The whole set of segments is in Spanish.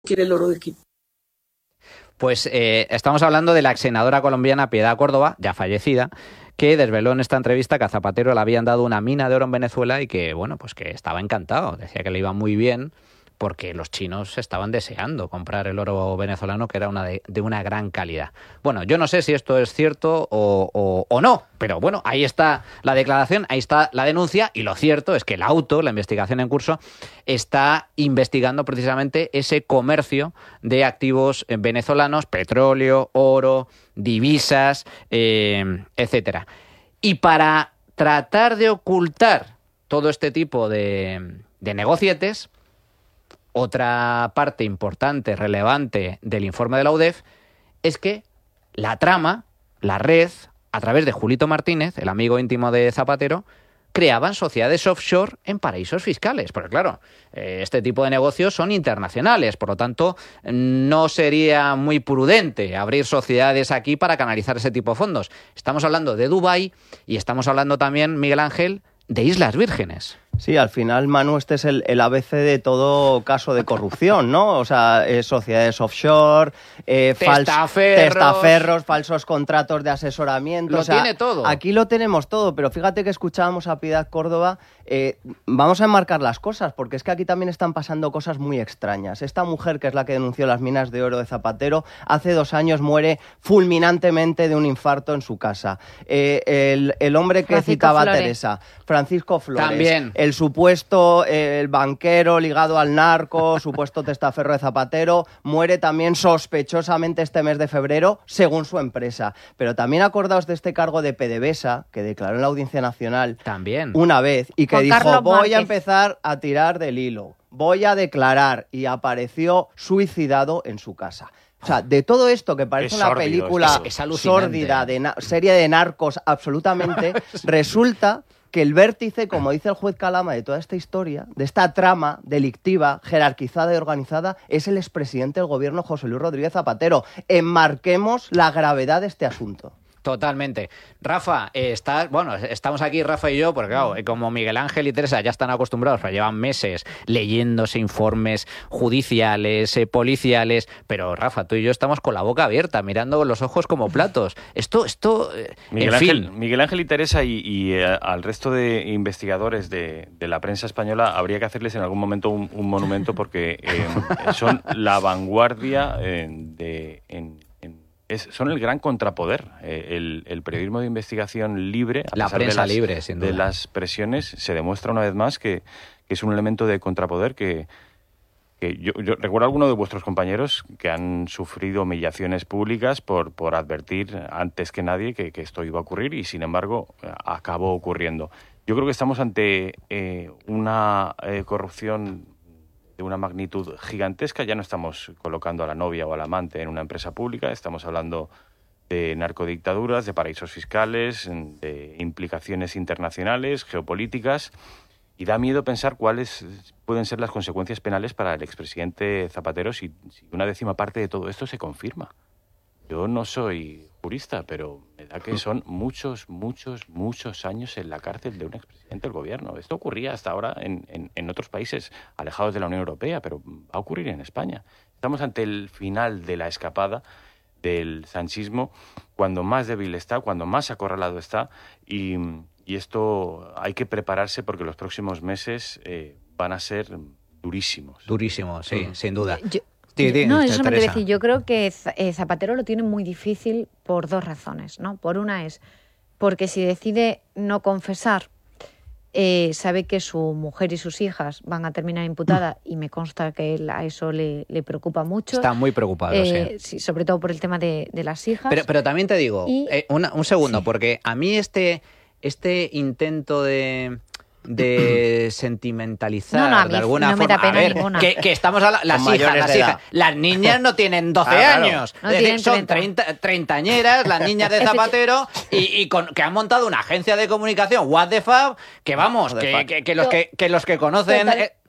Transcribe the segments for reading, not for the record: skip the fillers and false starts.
quiere el oro de Quito. Pues estamos hablando de la ex senadora colombiana Piedad Córdoba, ya fallecida, que desveló en esta entrevista que a Zapatero le habían dado una mina de oro en Venezuela y que, bueno, pues que estaba encantado. Decía que le iba muy bien porque los chinos estaban deseando comprar el oro venezolano, que era de una gran calidad. Bueno, yo no sé si esto es cierto o no, pero bueno, ahí está la declaración, ahí está la denuncia, y lo cierto es que el auto, la investigación en curso, está investigando precisamente ese comercio de activos venezolanos, petróleo, oro, divisas, etcétera. Y para tratar de ocultar todo este tipo de negocietes, otra parte importante, relevante del informe de la UDEF es que la trama, la red, a través de Julito Martínez, el amigo íntimo de Zapatero, creaban sociedades offshore en paraísos fiscales. Porque claro, este tipo de negocios son internacionales, por lo tanto, no sería muy prudente abrir sociedades aquí para canalizar ese tipo de fondos. Estamos hablando de Dubái y estamos hablando también, Miguel Ángel, de Islas Vírgenes. Sí, al final, Manu, este es el ABC de todo caso de corrupción, ¿no? O sea, sociedades offshore, testaferros, falsos contratos de asesoramiento. Lo tiene todo. Aquí lo tenemos todo, pero fíjate que escuchábamos a Piedad Córdoba. Vamos a enmarcar las cosas, porque es que aquí también están pasando cosas muy extrañas. Esta mujer, que es la que denunció las minas de oro de Zapatero, hace 2 años muere fulminantemente de un infarto en su casa. El hombre que citaba a Teresa, Francisco Flores. También. El supuesto el banquero ligado al narco, supuesto testaferro de Zapatero, muere también sospechosamente este mes de febrero, según su empresa. Pero también acordaos de este cargo de PDVSA, que declaró en la Audiencia Nacional también una vez, y que Juan dijo, Carlos voy Márquez. a empezar a tirar del hilo, voy a declarar, y apareció suicidado en su casa. O sea, de todo esto que parece una película es alucinante. sórdida, serie de narcos, absolutamente, resulta que el vértice, como dice el juez Calama, de toda esta historia, de esta trama delictiva, jerarquizada y organizada, es el expresidente del gobierno, José Luis Rodríguez Zapatero. Enmarquemos la gravedad de este asunto. Totalmente. Rafa, estamos aquí, Rafa y yo, porque claro, como Miguel Ángel y Teresa ya están acostumbrados, pero llevan meses leyéndose informes judiciales, policiales, pero Rafa, tú y yo estamos con la boca abierta, mirando con los ojos como platos. Esto, Miguel Ángel y Teresa y al resto de investigadores de la prensa española habría que hacerles en algún momento un monumento, porque son la vanguardia son el gran contrapoder. El periodismo de investigación libre, a la pesar prensa libre, sin duda, de las presiones, se demuestra una vez más que es un elemento de contrapoder que yo recuerdo a alguno de vuestros compañeros que han sufrido humillaciones públicas por advertir antes que nadie que esto iba a ocurrir, y sin embargo acabó ocurriendo. Yo creo que estamos ante una corrupción de una magnitud gigantesca. Ya no estamos colocando a la novia o al amante en una empresa pública, estamos hablando de narcodictaduras, de paraísos fiscales, de implicaciones internacionales, geopolíticas, y da miedo pensar cuáles pueden ser las consecuencias penales para el expresidente Zapatero si una 10ª parte de todo esto se confirma. Yo no soy jurista, pero me da que son muchos años en la cárcel de un expresidente del gobierno. Esto ocurría hasta ahora en otros países alejados de la Unión Europea, pero va a ocurrir en España. Estamos ante el final de la escapada del sanchismo, cuando más débil está, cuando más acorralado está, y esto hay que prepararse, porque los próximos meses van a ser durísimos. Durísimos, sí, sin duda. Eso me quiere decir. Yo creo que Zapatero lo tiene muy difícil por 2 razones, ¿no? Por una es porque si decide no confesar, sabe que su mujer y sus hijas van a terminar imputadas, y me consta que él a eso le preocupa mucho. Está muy preocupado, sí, sobre todo por el tema de las hijas. Pero también te digo, un segundo, sí, porque a mí este intento de sentimentalizar de alguna forma, a ver, que estamos a las hijas, las niñas no tienen 12 años, no es decir, tienen son treintañeras, las niñas de Zapatero, y que han montado una agencia de comunicación, What the Fuck, que vamos, que los que conocen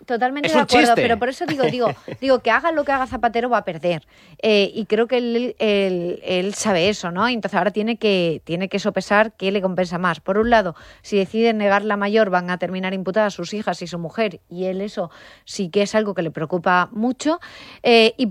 Totalmente Es de un acuerdo, chiste. pero por eso digo que haga lo que haga Zapatero va a perder. Y creo que él sabe eso, ¿no? Entonces ahora tiene que sopesar qué le compensa más. Por un lado, si deciden negar la mayor, van a terminar imputadas sus hijas y su mujer, y él eso sí que es algo que le preocupa mucho. Y